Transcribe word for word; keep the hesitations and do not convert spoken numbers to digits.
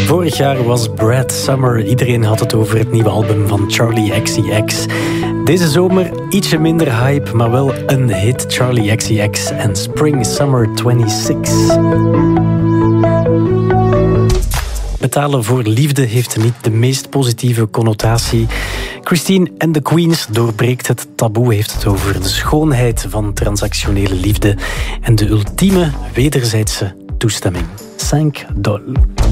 Vorig jaar was Brad Summer. Iedereen had het over het nieuwe album van Charli X C X. Deze zomer ietsje minder hype, maar wel een hit. Charli X C X en Spring Summer tweeëntwintig. Betalen voor liefde heeft niet de meest positieve connotatie. Christine and the Queens doorbreekt het taboe, heeft het over de schoonheid van transactionele liefde en de ultieme wederzijdse toestemming. Cinq dollars.